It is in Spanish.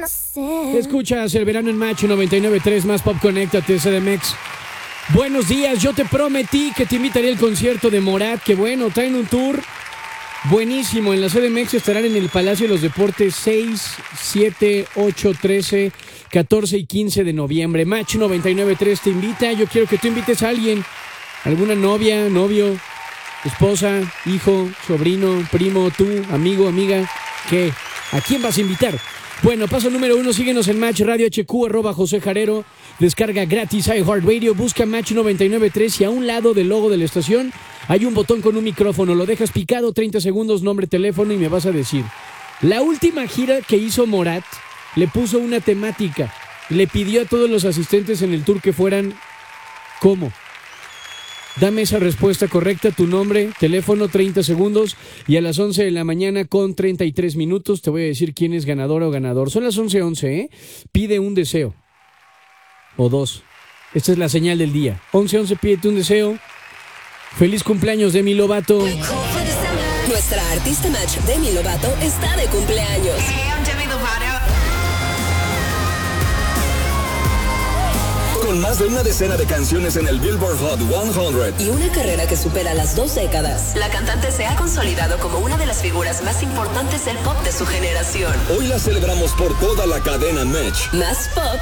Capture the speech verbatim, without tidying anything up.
Escuchas el verano en Match noventa y nueve punto tres, más pop, conéctate, C D M X. Buenos días, yo te prometí que te invitaría al concierto de Morat, que bueno, traen un tour buenísimo. En la C D M X estarán en el Palacio de los Deportes seis, siete, ocho, trece, catorce y quince de noviembre. Match noventa y nueve punto tres te invita. Yo quiero que tú invites a alguien, alguna novia, novio, esposa, hijo, sobrino, primo, tú, amigo, amiga. ¿Qué? ¿A quién vas a invitar? Bueno, paso número uno, síguenos en Match Radio H Q, arroba José Jarero. Descarga gratis iHeartRadio, busca Match noventa y nueve punto tres y a un lado del logo de la estación hay un botón con un micrófono. Lo dejas picado, treinta segundos, nombre, teléfono y me vas a decir. La última gira que hizo Morat le puso una temática. Le pidió a todos los asistentes en el tour que fueran ¿cómo? Dame esa respuesta correcta, tu nombre, teléfono, treinta segundos y a las once de la mañana con treinta y tres minutos te voy a decir quién es ganador o ganador. Son las once once, ¿eh? Pide un deseo. O dos. Esta es la señal del día. once once, pídete un deseo. Feliz cumpleaños, Demi Lovato. Nuestra artista Match, Demi Lovato, está de cumpleaños. Hey, I'm Demi Lovato. Con más de una decena de canciones en el Billboard Hot cien y una carrera que supera las dos décadas, la cantante se ha consolidado como una de las figuras más importantes del pop de su generación. hoy la celebramos por toda la cadena Match. Más pop